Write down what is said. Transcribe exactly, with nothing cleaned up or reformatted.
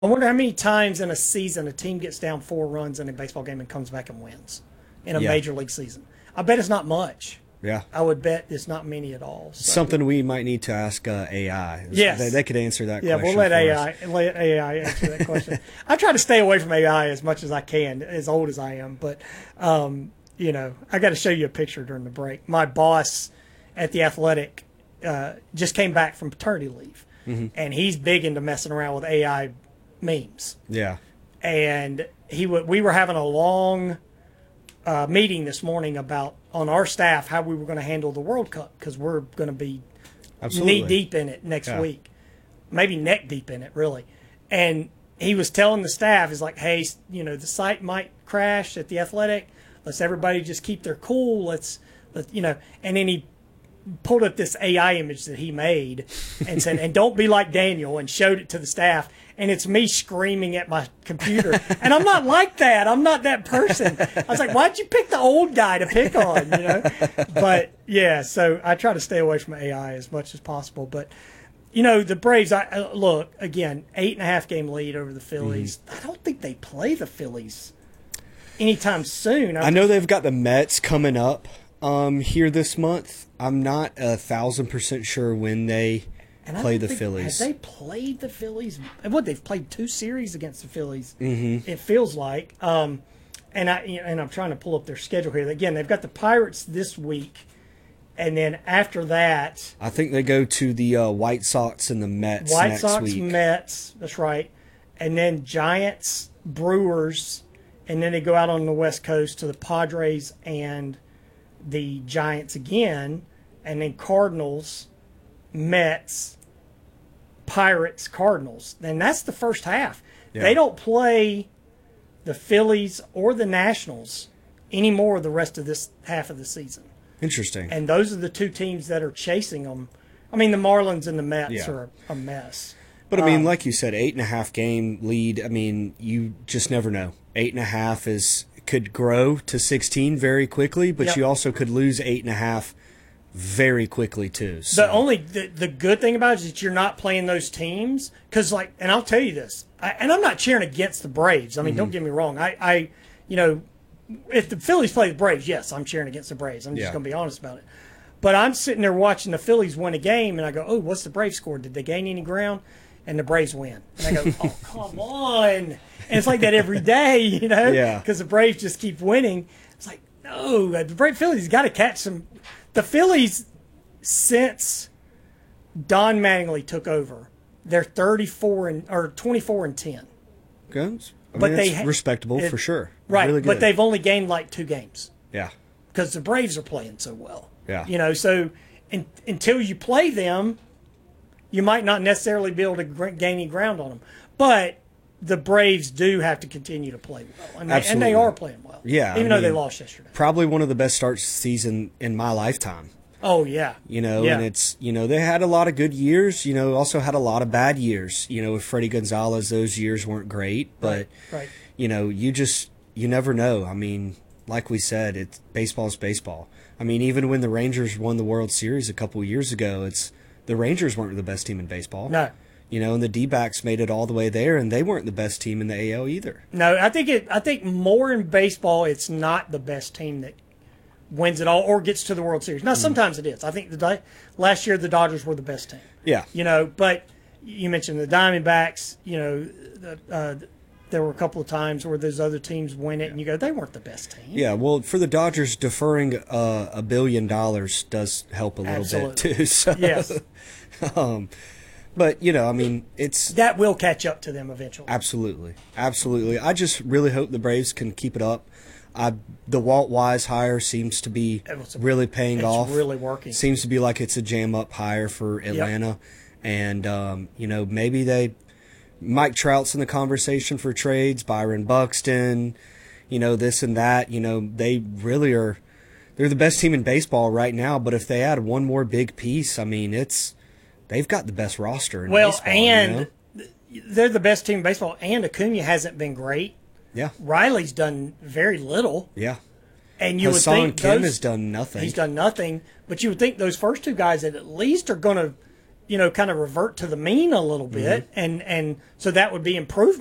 I wonder how many times in a season a team gets down four runs in a baseball game and comes back and wins in a Yeah. major league season. I bet it's not much. Yeah. I would bet it's not many at all. So. Something we might need to ask uh, A I. Yes. They, they could answer that Yeah, question. we'll let for A I us. let A I answer that question. I try to stay away from A I as much as I can, as old as I am. But um, you know, I got to show you a picture during the break. My boss at the Athletic uh, just came back from paternity leave, mm-hmm. and he's big into messing around with A I memes. Yeah. And he w- we were having a long uh, meeting this morning about on our staff how we were going to handle the World Cup because we're going to be Absolutely. knee deep in it next Yeah. week, maybe neck deep in it, really. And he was telling the staff, he's like, hey, you know, the site might crash at the Athletic. Let's everybody just keep their cool. Let's, let you know. And then he pulled up this A I image that he made and said, and don't be like Daniel, and showed it to the staff. And it's me screaming at my computer. And I'm not like that. I'm not that person. I was like, why'd you pick the old guy to pick on, you know? But, yeah, so I try to stay away from A I as much as possible. But, you know, the Braves, I, uh, look, again, eight and a half game lead over the Phillies. Mm-hmm. I don't think they play the Phillies anytime soon. I, I know they've got the Mets coming up um, here this month. I'm not a thousand percent sure when they and I play don't the think, Phillies. Have they played the Phillies? What, they've played two series against the Phillies, mm-hmm. it feels like. Um, and, I, and I'm trying to pull up their schedule here. Again, they've got the Pirates this week. And then after that, I think they go to the uh, White Sox and the Mets White next Sox, week. Mets, that's right. And then Giants, Brewers, and then they go out on the West Coast to the Padres and the Giants again, and then Cardinals, Mets, Pirates, Cardinals. And that's the first half. Yeah. They don't play the Phillies or the Nationals anymore the rest of this half of the season. Interesting. And those are the two teams that are chasing them. I mean, the Marlins and the Mets Yeah. are a mess. But, I mean, Um, like you said, eight and a half game lead. I mean, you just never know. Eight and a half is could grow to sixteen very quickly, but Yep. you also could lose eight and a half very quickly, too. So. The only the, the good thing about it is that you're not playing those teams because, like, and I'll tell you this, I, and I'm not cheering against the Braves. I mean, mm-hmm. don't get me wrong. I, I, you know, if the Phillies play the Braves, yes, I'm cheering against the Braves. I'm just Yeah. going to be honest about it. But I'm sitting there watching the Phillies win a game, and I go, oh, what's the Braves score? Did they gain any ground? And the Braves win. And I go, oh, come on. And it's like that every day, you know? Yeah. Because the Braves just keep winning. It's like, no, the Brave Phillies got to catch some. The Phillies, since Don Mattingly took over, they're thirty-four and or twenty-four and ten. Okay. I mean, But that's they ha- respectable it- for sure. Right, Really but good. they've only gained like two games Yeah. because the Braves are playing so well. Yeah. You know, so in, until you play them, you might not necessarily be able to gr- gain any ground on them. But the Braves do have to continue to play well, and they, and Absolutely. they are playing well. Yeah, even I though they mean, lost yesterday. Probably one of the best starts season in my lifetime. Oh yeah, You know, yeah. and it's, you know, they had a lot of good years, you know, also had a lot of bad years. You know, with Freddie Gonzalez, those years weren't great, but, right, right. you know, you just, you never know. I mean, like we said, it's baseball's baseball. I mean, even when the Rangers won the World Series a couple of years ago, it's the Rangers weren't the best team in baseball. No. You know, and the D-backs made it all the way there, and they weren't the best team in the A L either. No, I think it. I think more in baseball, it's not the best team that wins it all or gets to the World Series. Now, sometimes it is. I think the Di- last year the Dodgers were the best team. Yeah. You know, but you mentioned the Diamondbacks. You know, the, uh, there were a couple of times where those other teams win it, and you go, they weren't the best team. Yeah, well, for the Dodgers, deferring uh, a billion dollars does help a little Absolutely. bit too. So. Yes. um, but you know, I mean, it's That will catch up to them eventually. absolutely, absolutely. I just really hope the Braves can keep it up. I, the Walt Wise hire seems to be It was a- really paying it's off. really working. Seems to be like it's a jam up hire for Atlanta, and um, you know, maybe they. Mike Trout's in the conversation for trades. Byron Buxton, you know, this and that. You know, they really are. They're the best team in baseball right now. But if they add one more big piece, I mean, it's they've got the best roster in Well, baseball. and you know? they're the best team in baseball, and Acuna hasn't been great. yeah, Riley's done very little. yeah. And you Hassan would think Kim those, has done nothing. He's done nothing, but you would think those first two guys that at least are going to, you know, kind of revert to the mean a little bit, mm-hmm. and and so that would be improvement.